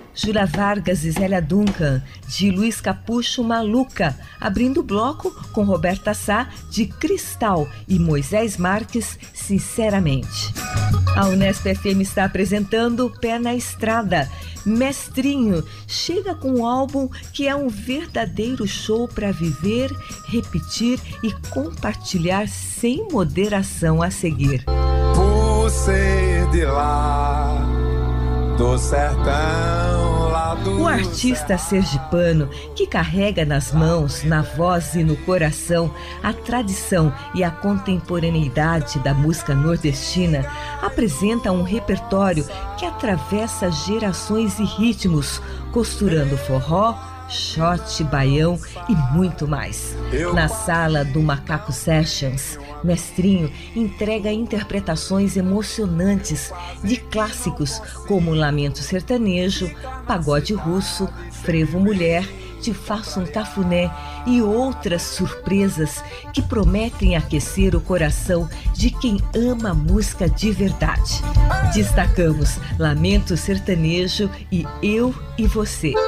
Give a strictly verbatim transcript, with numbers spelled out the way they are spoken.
Júlia Vargas e Zélia Duncan, de Luiz Capucho, Maluca, abrindo o bloco com Roberta Sá, de Cristal, e Moisés Marques, Sinceramente. A Unesp F M está apresentando Pé na Estrada. Mestrinho chega com um álbum que é um verdadeiro show para viver, repetir e compartilhar sem moderação a seguir. Por ser de lá, do sertão, lá do O artista sergipano, que carrega nas mãos, na voz e no coração a tradição e a contemporaneidade da música nordestina, apresenta um repertório que atravessa gerações e ritmos, costurando forró, shot, baião e muito mais. Na sala do Macaco Sessions, Mestrinho entrega interpretações emocionantes de clássicos como Lamento Sertanejo, Pagode Russo, Frevo Mulher, Te Faço um Cafuné e outras surpresas que prometem aquecer o coração de quem ama música de verdade. Destacamos Lamento Sertanejo e Eu e Você.